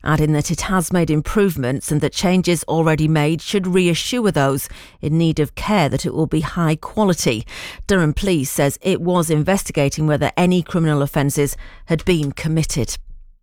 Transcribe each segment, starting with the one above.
adding that it has made improvements and that changes already made should reassure those in need of care that it will be high quality. Durham Police says it was investigating whether any criminal offences had been committed.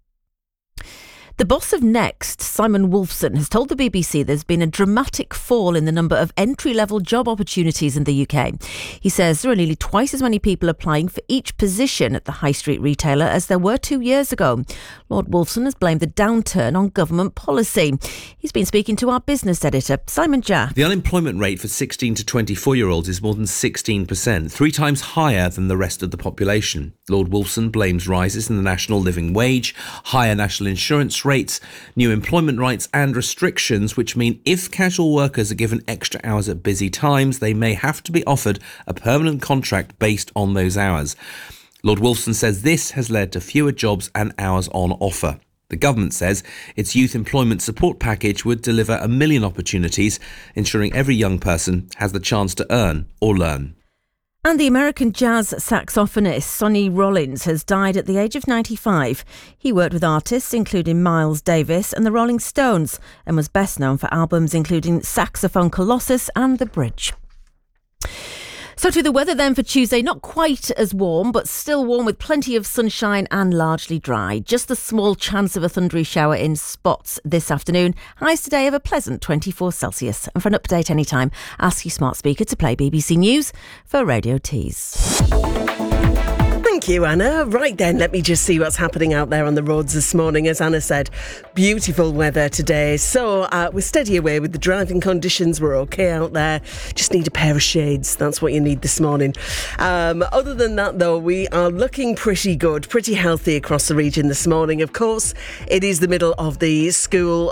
The boss of Next, Simon Wolfson, has told the BBC there's been a dramatic fall in the number of entry-level job opportunities in the UK. He says there are nearly twice as many people applying for each position at the high street retailer as there were 2 years ago. Lord Wolfson has blamed the downturn on government policy. He's been speaking to our business editor, Simon Jack. The unemployment rate for 16 to 24-year-olds is more than 16%, 3 times higher than the rest of the population. Lord Wolfson blames rises in the national living wage, higher national insurance rates, new employment rights and restrictions, which mean if casual workers are given extra hours at busy times, they may have to be offered a permanent contract based on those hours. Lord Wolfson says this has led to fewer jobs and hours on offer. The government says its youth employment support package would deliver 1 million opportunities, ensuring every young person has the chance to earn or learn. And the American jazz saxophonist Sonny Rollins has died at the age of 95. He worked with artists including Miles Davis and the Rolling Stones and was best known for albums including Saxophone Colossus and The Bridge. So to the weather then for Tuesday, not quite as warm, but still warm with plenty of sunshine and largely dry. Just a small chance of a thundery shower in spots this afternoon. Highs today of a pleasant 24 Celsius. And for an update anytime, ask your smart speaker to play BBC News for Radio Tees. Thank you, Anna. Right then, let me just see what's happening out there on the roads this morning. As Anna said, beautiful weather today. So we're steady away with the driving conditions. We're okay out there. Just need a pair of shades. That's what you need this morning. Other than that, though, we are looking pretty good, pretty healthy across the region this morning. Of course, it is the middle of the school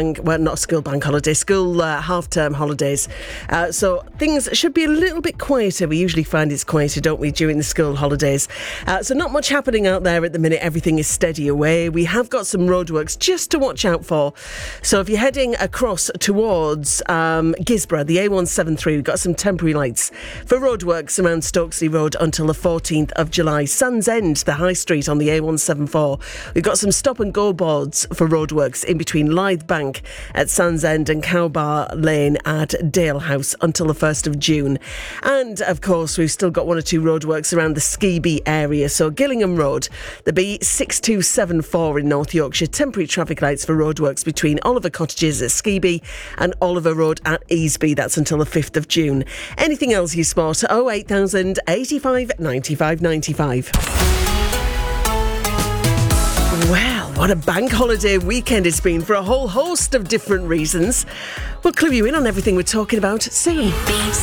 half-term holidays. So things should be a little bit quieter. We usually find it's quieter, don't we, during the school holidays. So not much happening out there at the minute. Everything is steady away. We have got some roadworks just to watch out for. So if you're heading across towards Gisborough, the A173, we've got some temporary lights for roadworks around Stokesley Road until the 14th of July. Sands End, the high street on the A174. We've got some stop and go boards for roadworks in between Lythe Bank at Sands End and Cowbar Lane at Dale House until the 1st of June. And of course, we've still got 1 or 2 roadworks around the Skeby area. So Gillingham Road, the B6274 in North Yorkshire, temporary traffic lights for roadworks between Oliver Cottages at Skeby and Oliver Road at Easby. That's until the 5th of June. Anything else you spot? 08000 85 95 95. Well, what a bank holiday weekend it's been for a whole host of different reasons. We'll clue you in on everything we're talking about soon.